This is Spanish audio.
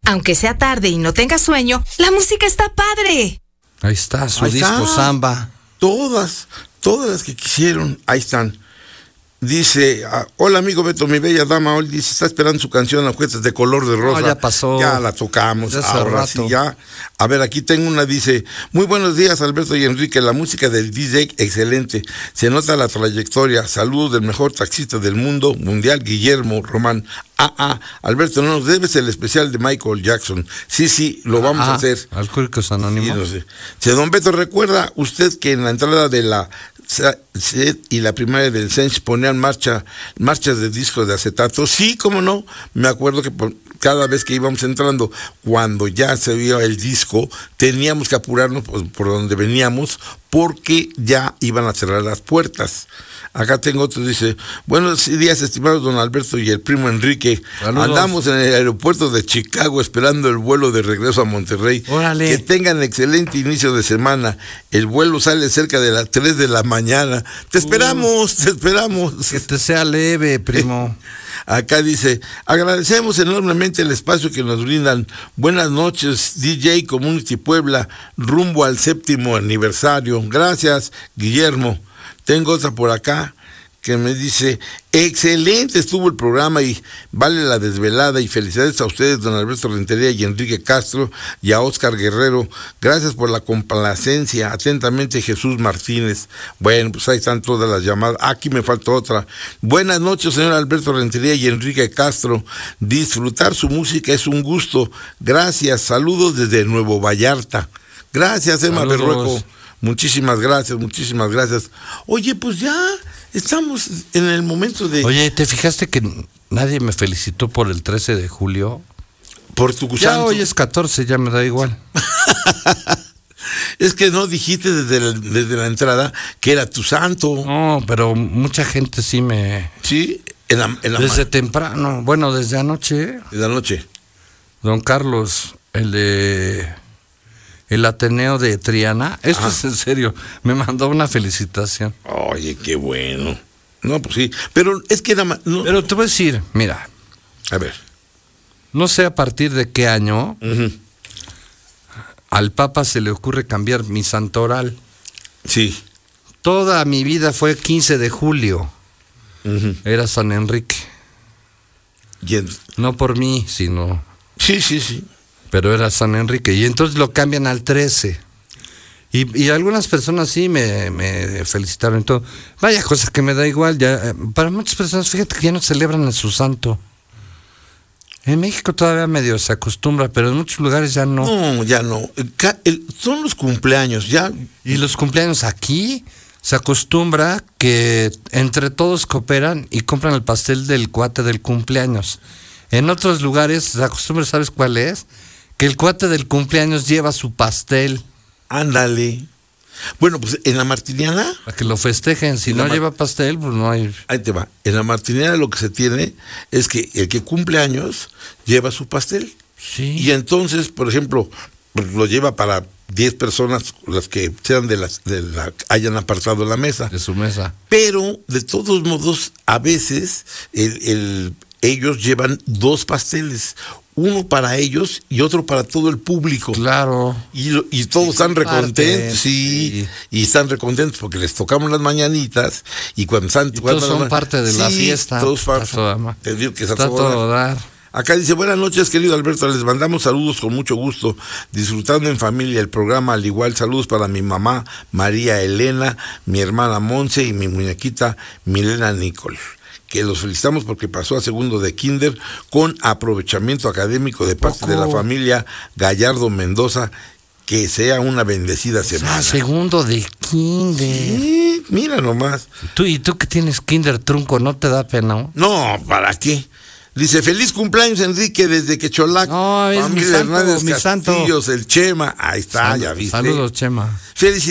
Aunque sea tarde y no tengas sueño, la música está padre. Ahí está, su disco Samba. Todas las que quisieron, ahí están. Dice, hola amigo Beto, mi bella dama, hoy dice, está esperando su canción Agujetas de color de rosa. No, ya pasó. Ya la tocamos, ahora rato. sí ya. A ver, aquí tengo una, dice, muy buenos días Alberto y Enrique, la música del DJ excelente, se nota la trayectoria, saludos del mejor taxista del mundo mundial, Guillermo Román. Alberto, no nos debes el especial de Michael Jackson. Sí, lo vamos a hacer. Alcohólicos Anónimos. Sí, no sé. Si don Beto, ¿recuerda usted que en la entrada de la SED y la primaria del Sench ponían marchas de discos de acetato? Sí, cómo no, me acuerdo que cada vez que íbamos entrando, cuando ya se vio el disco, teníamos que apurarnos por donde veníamos, porque ya iban a cerrar las puertas. Acá tengo otro, dice, buenos días estimados don Alberto y el primo Enrique. Saludos. Andamos en el aeropuerto de Chicago esperando el vuelo de regreso a Monterrey. Órale. Que tengan excelente inicio de semana. El vuelo sale cerca de las 3 de la mañana. Te esperamos. Que te sea leve, primo. Acá dice, agradecemos enormemente el espacio que nos brindan. Buenas noches, DJ Community Puebla, rumbo al 7º aniversario. Gracias, Guillermo. Tengo otra por acá que me dice, excelente estuvo el programa y vale la desvelada, y felicidades a ustedes, don Alberto Rentería y Enrique Castro, y a Óscar Guerrero. Gracias por la complacencia. Atentamente, Jesús Martínez. Bueno, pues ahí están todas las llamadas. Aquí me falta otra. Buenas noches, señor Alberto Rentería y Enrique Castro. Disfrutar su música es un gusto. Gracias. Saludos desde Nuevo Vallarta. Gracias, Emma Berrueco. Muchísimas gracias. Oye, pues ya estamos en el momento de... Oye, ¿te fijaste que nadie me felicitó por el 13 de julio? Por tu Ya santo. hoy es 14, ya me da igual. Es que no dijiste desde la entrada que era tu santo. No, pero mucha gente sí me... Sí, desde temprano, bueno, desde anoche. Desde anoche. Don Carlos, el Ateneo de Triana, esto es en serio, me mandó una felicitación. Oye, qué bueno. No, pues sí, pero es que nada más... No. Pero te voy a decir, mira. A ver. No sé a partir de qué año al Papa se le ocurre cambiar mi santoral. Sí. Toda mi vida fue 15 de julio. Era San Enrique. No por mí, sino... Sí. Pero era San Enrique, y entonces lo cambian al 13. Y algunas personas sí me felicitaron. Entonces, vaya cosa que me da igual. Ya, para muchas personas, fíjate que ya no celebran a su santo. En México todavía medio se acostumbra, pero en muchos lugares ya no. No, ya no. Son los cumpleaños, ya. Y los cumpleaños aquí se acostumbra que entre todos cooperan y compran el pastel del cuate del cumpleaños. En otros lugares se acostumbra, ¿sabes cuál es? Que el cuate del cumpleaños lleva su pastel. Ándale. Bueno, pues en la Martiniana... Para que lo festejen. Si no lleva pastel, pues no hay... Ahí te va. En la Martiniana lo que se tiene es que el que cumple años lleva su pastel. Sí. Y entonces, por ejemplo, lo lleva para 10 personas, las que sean hayan apartado la mesa. De su mesa. Pero, de todos modos, a veces ellos llevan 2 pasteles. Uno para ellos y otro para todo el público. Claro. Y todos están recontentos, sí. Y están recontentos porque les tocamos las mañanitas y cuando están... Todos son parte de la fiesta. Todos te digo que está todo dar. Acá dice, buenas noches querido Alberto, les mandamos saludos con mucho gusto, disfrutando en familia el programa, al igual saludos para mi mamá María Elena, mi hermana Monse y mi muñequita Milena Nicole. Que los felicitamos porque pasó a segundo de kinder con aprovechamiento académico de parte de la familia Gallardo Mendoza. Que sea una bendecida semana. Segundo de kinder. Sí, mira nomás. ¿Y tú que tienes kinder trunco, no te da pena? No, ¿para qué? Dice, feliz cumpleaños Enrique desde Quecholac. No, es familia mi santo, Hernández Castillos, el Chema. Ahí está, ya viste. Saludos, Chema. Felicidades.